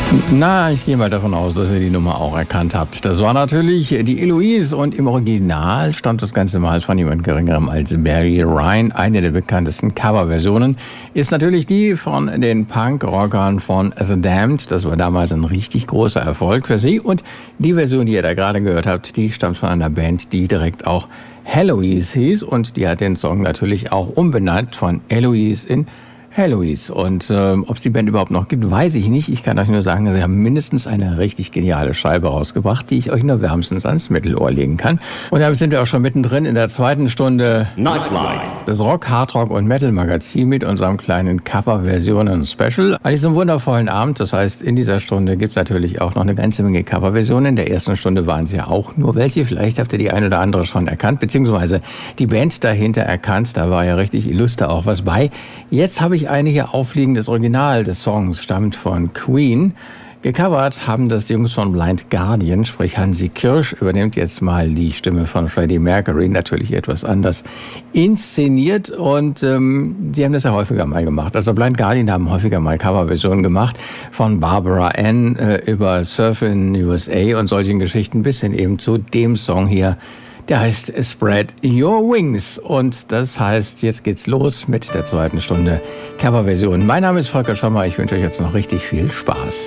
Na, ich gehe mal davon aus, dass ihr die Nummer auch erkannt habt. Das war natürlich die Eloise und im Original stammt das Ganze mal von jemand Geringerem als Barry Ryan. Eine der bekanntesten Coverversionen ist natürlich die von den Punk-Rockern von The Damned. Das war damals ein richtig großer Erfolg für sie. Und die Version, die ihr da gerade gehört habt, die stammt von einer Band, die direkt auch Heloise hieß. Und die hat den Song natürlich auch umbenannt von Eloise in Heloise. Und ob es die Band überhaupt noch gibt, weiß ich nicht. Ich kann euch nur sagen, sie haben mindestens eine richtig geniale Scheibe rausgebracht, die ich euch nur wärmstens ans Mittelohr legen kann. Und damit sind wir auch schon mittendrin in der zweiten Stunde Nightflight, das Rock, Hardrock und Metal Magazin mit unserem kleinen Coverversionen-Special. An diesem wundervollen Abend, das heißt, in dieser Stunde gibt es natürlich auch noch eine ganze Menge Coverversionen. In der ersten Stunde waren es ja auch nur welche. Vielleicht habt ihr die eine oder andere schon erkannt, beziehungsweise die Band dahinter erkannt. Da war ja richtig illuster auch was bei. Jetzt habe ich eine hier aufliegen. Das Original des Songs stammt von Queen. Gecovert haben das die Jungs von Blind Guardian, sprich Hansi Kirsch übernimmt jetzt mal die Stimme von Freddie Mercury, natürlich etwas anders inszeniert und die haben das ja häufiger mal gemacht. Also Blind Guardian haben häufiger mal Coverversionen gemacht, von Barbara Ann über Surfin' USA und solchen Geschichten bis hin eben zu dem Song hier. Der heißt Spread Your Wings und das heißt, jetzt geht's los mit der zweiten Stunde Coverversion. Mein Name ist Volker Schommer, ich wünsche euch jetzt noch richtig viel Spaß.